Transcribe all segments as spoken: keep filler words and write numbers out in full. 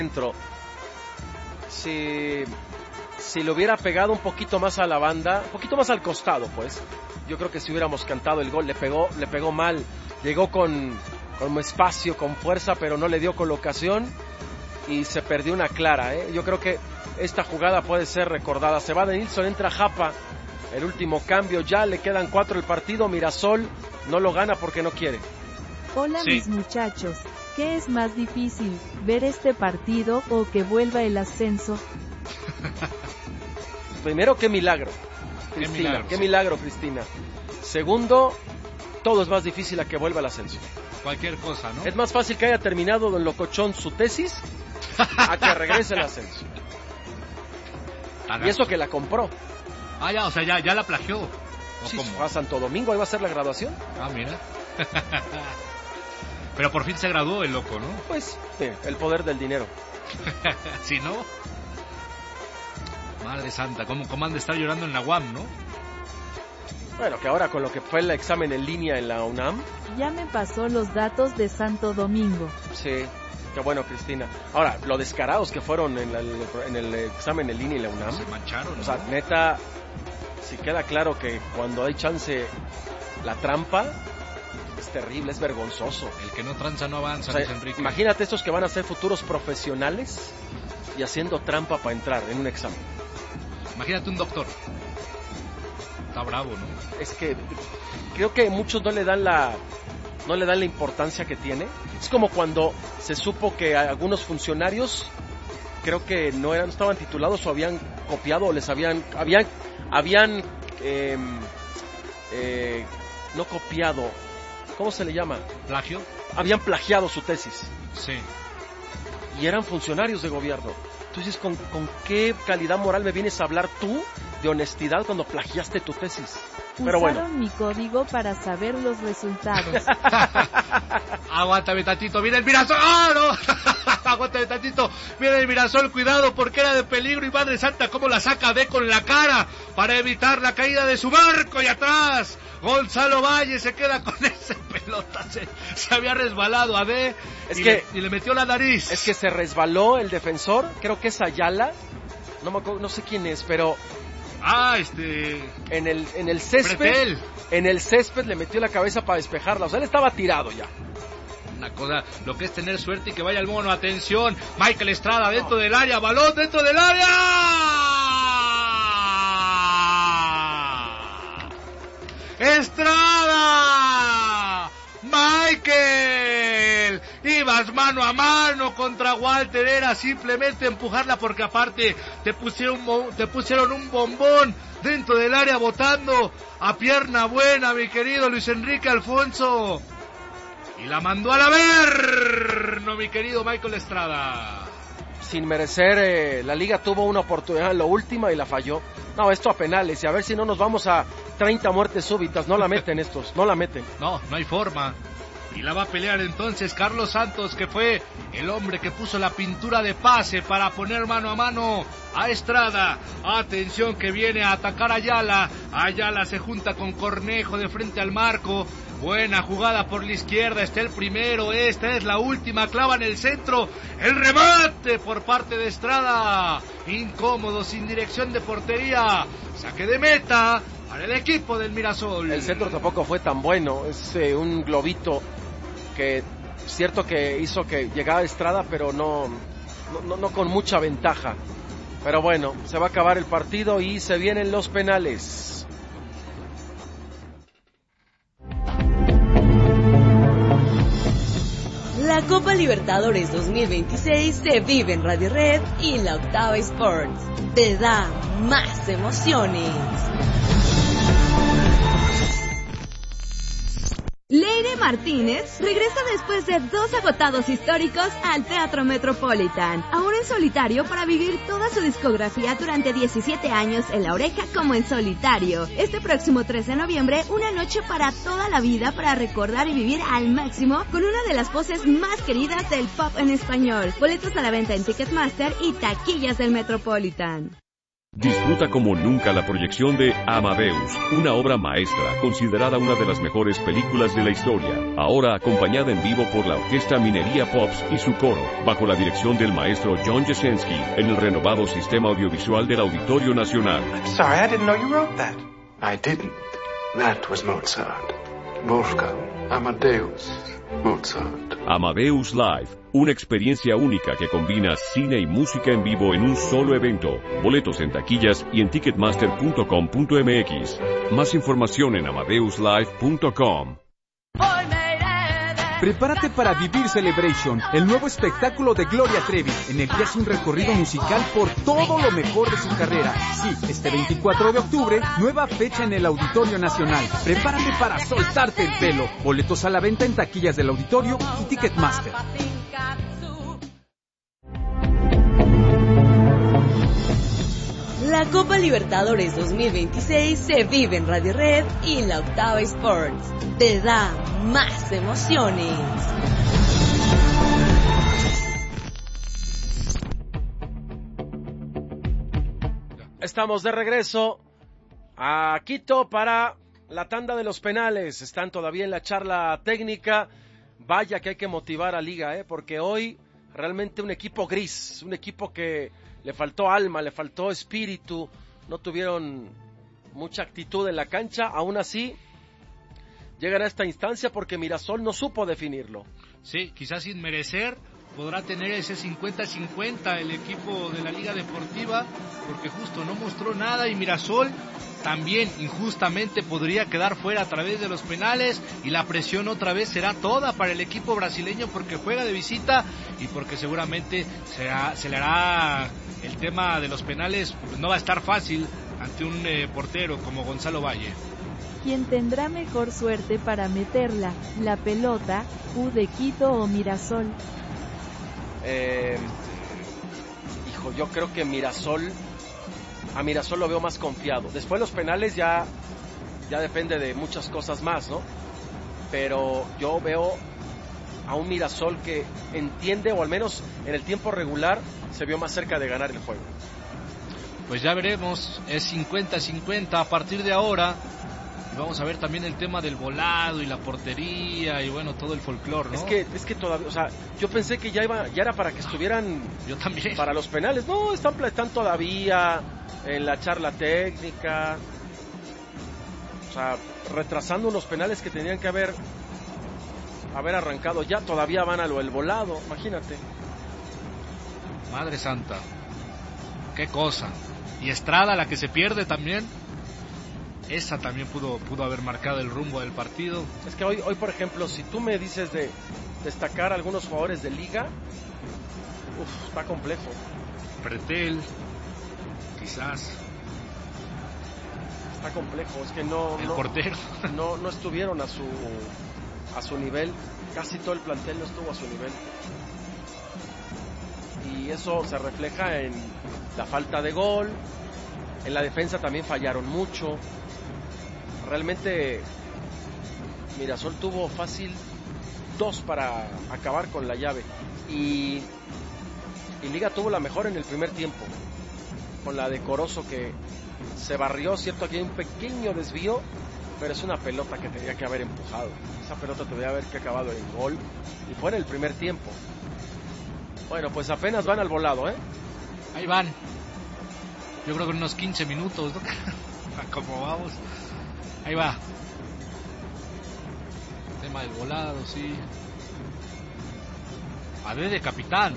centro. Si, si lo hubiera pegado un poquito más a la banda, un poquito más al costado, pues, yo creo que si hubiéramos cantado el gol, le pegó, le pegó mal, llegó con, con espacio, con fuerza, pero no le dio colocación y se perdió una clara, ¿eh? Yo creo que esta jugada puede ser recordada. Se va de Nilsson, entra Japa, el último cambio, ya le quedan cuatro el partido. Mirasol no lo gana porque no quiere. Hola sí. Mis muchachos, ¿qué es más difícil, ver este partido o que vuelva el ascenso? Primero, qué milagro, Cristina, qué milagro, qué milagro, Cristina. Segundo, todo es más difícil a que vuelva el ascenso. Cualquier cosa, ¿no? Es más fácil que haya terminado Don Locochón su tesis a que regrese el ascenso. Y eso que la compró. Ah, ya, o sea, ya, ya la plagió. Sí, fue a Santo Domingo, ahí va a ser la graduación. Ah, mira. Pero por fin se graduó el loco, ¿no? Pues, sí, el poder del dinero. Si no... Madre santa, ¿cómo, cómo han de estar llorando en la U A M, no? Bueno, que ahora con lo que fue el examen en línea en la UNAM... Ya me pasó los datos de Santo Domingo. Sí, qué bueno, Cristina. Ahora, lo descarados que fueron en, la, en el examen en línea en la UNAM... Se mancharon, ¿no? O sea, neta, si queda claro que cuando hay chance la trampa... Es terrible, es vergonzoso. El que no tranza no avanza, o sea, Luis Enrique. Imagínate estos que van a ser futuros profesionales y haciendo trampa para entrar en un examen. Imagínate un doctor. Está bravo, ¿no? Es que creo que muchos no le dan la no le dan la importancia que tiene. Es como cuando se supo que algunos funcionarios creo que no eran, estaban titulados o habían copiado o les habían habían habían eh, eh, no copiado. ¿Cómo se le llama? ¿Plagio? Habían plagiado su tesis. Sí. Y eran funcionarios de gobierno. Entonces, ¿con, ¿con qué calidad moral me vienes a hablar tú de honestidad cuando plagiaste tu tesis? Pero Usaron bueno. mi código para saber los resultados. Aguántame tantito, viene el Mirasol. ¡Ah, no! Aguántame tantito, viene el Mirasol, cuidado porque era de peligro. Y madre santa, cómo la saca D con la cara para evitar la caída de su barco. Y atrás, Gonzalo Valle se queda con esa pelota. Se, se había resbalado a D es y, que, le, y le metió la nariz. Es que se resbaló el defensor, creo que es Ayala. No me acuerdo, no sé quién es, pero... Ah, este... En el, en el césped, Pretel. En el césped le metió la cabeza para despejarla. O sea, él estaba tirado ya. Una cosa, lo que es tener suerte y que vaya el mono. Atención, Michael Estrada dentro no. del área, balón dentro del área. ¡Estrada! ¡Michael! Ibas mano a mano contra Walter, era simplemente empujarla porque aparte te pusieron, te pusieron un bombón dentro del área botando a pierna buena, mi querido Luis Enrique Alfonso. Y la mandó al averno, mi querido Michael Estrada. Sin merecer, eh, la liga tuvo una oportunidad en la última y la falló. No, esto a penales y a ver si no nos vamos a treinta muertes súbitas. No la meten estos, no la meten. No, no hay forma. Y la va a pelear entonces Carlos Santos, que fue el hombre que puso la pintura de pase para poner mano a mano a Estrada. Atención que viene a atacar a Ayala. Ayala se junta con Cornejo de frente al marco. Buena jugada por la izquierda, está el primero, esta es la última, clava en el centro, el remate por parte de Estrada, incómodo, sin dirección de portería, saque de meta para el equipo del Mirasol. El centro tampoco fue tan bueno, es eh, un globito que cierto que hizo que llegara Estrada, pero no, no, no, no con mucha ventaja. Pero bueno, se va a acabar el partido y se vienen los penales. La Copa Libertadores dos mil veintiséis se vive en Radio Red y la Octava Sports te da más emociones. Leire Martínez regresa después de dos agotados históricos al Teatro Metropolitan, ahora en solitario para vivir toda su discografía durante diecisiete años en La Oreja como en solitario. Este próximo tres de noviembre, una noche para toda la vida para recordar y vivir al máximo con una de las voces más queridas del pop en español. Boletos a la venta en Ticketmaster y taquillas del Metropolitan. Disfruta como nunca la proyección de Amadeus, una obra maestra considerada una de las mejores películas de la historia, ahora acompañada en vivo por la Orquesta Minería Pops y su coro, bajo la dirección del maestro John Jasenski, en el renovado sistema audiovisual del Auditorio Nacional. Sorry, I didn't know you wrote that. I didn't. That was Mozart. Wolfgang Amadeus Mozart. Amadeus Live, una experiencia única que combina cine y música en vivo en un solo evento. Boletos en taquillas y en ticketmaster punto com punto m x. Más información en amadeus live punto com. Prepárate para vivir Celebration, el nuevo espectáculo de Gloria Trevi, en el que hace un recorrido musical por todo lo mejor de su carrera. Sí, este veinticuatro de octubre, nueva fecha en el Auditorio Nacional. Prepárate para soltarte el pelo. Boletos a la venta en taquillas del Auditorio y Ticketmaster. La Copa Libertadores dos mil veintiséis se vive en Radio Red y la Octava Sports. Te da más emociones. Estamos de regreso a Quito para la tanda de los penales. Están todavía en la charla técnica. Vaya que hay que motivar a Liga, ¿eh? Porque hoy realmente un equipo gris, un equipo que le faltó alma, le faltó espíritu, no tuvieron mucha actitud en la cancha. Aún así llegan a esta instancia porque Mirasol no supo definirlo. Sí, quizás sin merecer podrá tener ese cincuenta cincuenta el equipo de la Liga Deportiva, porque justo no mostró nada, y Mirasol también injustamente podría quedar fuera a través de los penales, y la presión otra vez será toda para el equipo brasileño porque juega de visita y porque seguramente será, se le hará el tema de los penales, pues no va a estar fácil ante un eh, portero como Gonzalo Valle. ¿Quién tendrá mejor suerte para meterla, la pelota, U de Quito o Mirasol? Eh, hijo, yo creo que Mirasol, a Mirasol lo veo más confiado. Después los penales ya, ya depende de muchas cosas más, ¿no? Pero yo veo a un Mirasol que entiende, o al menos en el tiempo regular, se vio más cerca de ganar el juego. Pues ya veremos, es cincuenta cincuenta a partir de ahora. Vamos a ver también el tema del volado y la portería y bueno, todo el folclore, ¿no? Es que, es que todavía, o sea, yo pensé que ya iba, ya era para que estuvieran yo también. Para los penales. No, están, están todavía en la charla técnica. O sea, retrasando unos penales que tenían que haber haber arrancado ya, todavía van a lo del volado, imagínate. Madre santa. Qué cosa. Y Estrada, la que se pierde también. Esa también pudo pudo haber marcado el rumbo del partido. Es que hoy, hoy por ejemplo, si tú me dices de destacar algunos jugadores de Liga, uf, está complejo. Pretel, quizás. Está complejo, es que no... El no, portero. No, no estuvieron a su, a su nivel, casi todo el plantel no estuvo a su nivel. Y eso se refleja en la falta de gol, en la defensa también fallaron mucho. Realmente Mirasol tuvo fácil dos para acabar con la llave, y, y Liga tuvo la mejor en el primer tiempo, con la de Corozo que se barrió, cierto, aquí hay un pequeño desvío, pero es una pelota que tenía que haber empujado, esa pelota tendría que haber que acabado en gol, y fue en el primer tiempo. Bueno, pues apenas van al volado, ¿eh? Ahí van. Yo creo que en unos quince minutos, ¿no? Como vamos. Ahí va. Tema del volado, sí. A D de capitán.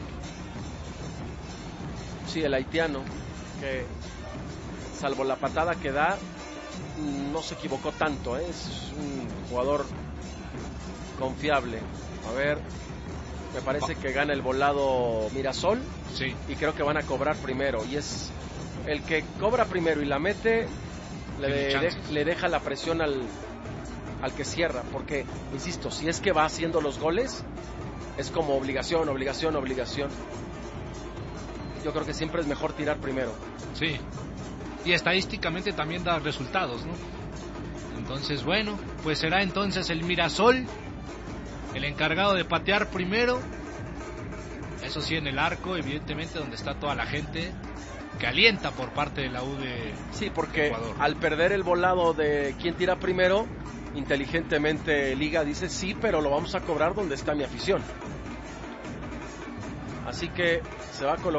Sí, el haitiano, que salvo la patada que da, no se equivocó tanto, ¿eh? Es un jugador confiable. A ver, me parece que gana el volado Mirasol. Sí. Y creo que van a cobrar primero. Y es el que cobra primero y la mete, le, de, le deja la presión al, al que cierra. Porque, insisto, si es que va haciendo los goles, es como obligación, obligación, obligación. Yo creo que siempre es mejor tirar primero. Sí. Y estadísticamente también da resultados, ¿no? Entonces, bueno, pues será entonces el Mirasol el encargado de patear primero. Eso sí, en el arco, evidentemente, donde está toda la gente. que alienta por parte de la U de Sí, porque Ecuador. Al perder el volado de quién tira primero, inteligentemente Liga dice sí, pero lo vamos a cobrar donde está mi afición. Así que se va a colocar